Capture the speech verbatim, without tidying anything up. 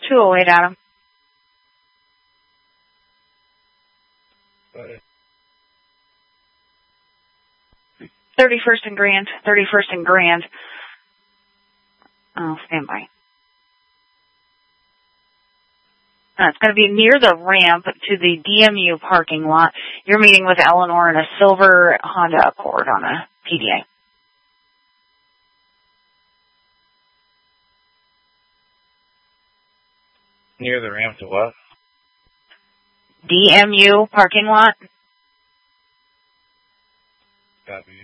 two oh eight, Adam. Got it. thirty-first and Grand. thirty-first and Grand. Oh, stand by. Uh, it's going to be near the ramp to the D M U parking lot. You're meeting with Eleanor in a silver Honda Accord on a P D A. Near the ramp to what? D M U parking lot. Copy.